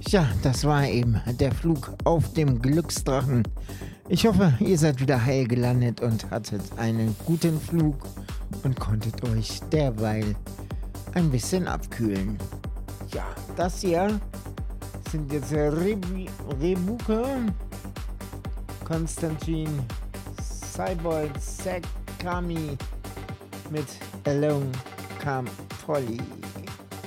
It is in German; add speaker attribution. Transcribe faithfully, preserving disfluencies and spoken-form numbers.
Speaker 1: Tja, das war eben der Flug auf dem Glücksdrachen. Ich hoffe, ihr seid wieder heil gelandet und hattet einen guten Flug und konntet euch derweil ein bisschen abkühlen. Ja, das hier sind jetzt Rebu- Rebuke, Konstantin, Cyborg, Zack, Kami mit Alone Come Polly.